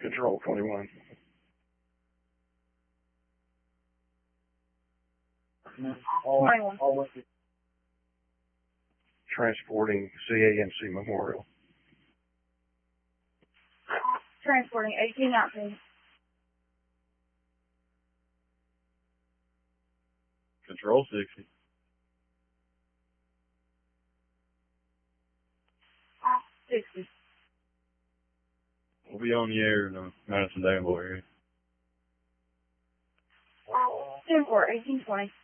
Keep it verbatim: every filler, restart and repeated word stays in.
Control twenty-one. All, twenty-one. all with the Transporting C A M C Memorial. Transporting eighteen nineteen. Control sixty. sixty. We'll be on the air in the Madison Danville area. ten four, eighteen twenty.